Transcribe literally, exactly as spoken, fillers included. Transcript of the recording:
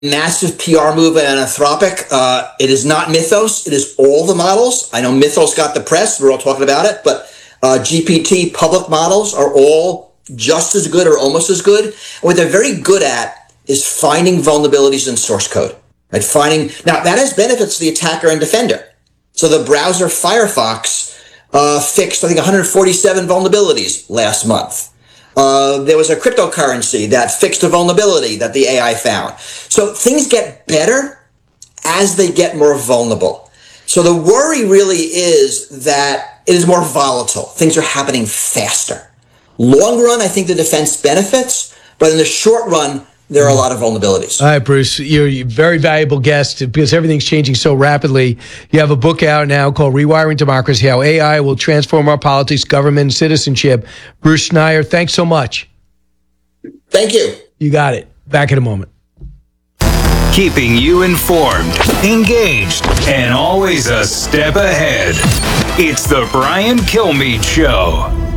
massive P R move at Anthropic. Uh, it is not Mythos. It is all the models. I know Mythos got the press. We're all talking about it. But uh, G P T public models are all just as good or almost as good. And what they're very good at is finding vulnerabilities in source code. Right? Finding, now, that has benefits to the attacker and defender. So the browser Firefox uh, fixed, I think, one hundred forty-seven vulnerabilities last month. Uh, there was a cryptocurrency that fixed a vulnerability that the A I found. So things get better as they get more vulnerable. So the worry really is that it is more volatile. Things are happening faster. Long run, I think the defense benefits, but in the short run, there are a lot of vulnerabilities. All right, Bruce, you're a very valuable guest because everything's changing so rapidly. You have a book out now called Rewiring Democracy, How A I Will Transform Our Politics, Government, and Citizenship. Bruce Schneier, thanks so much. Thank you. You got it. Back in a moment. Keeping you informed, engaged, and always a step ahead. It's the Brian Kilmeade Show.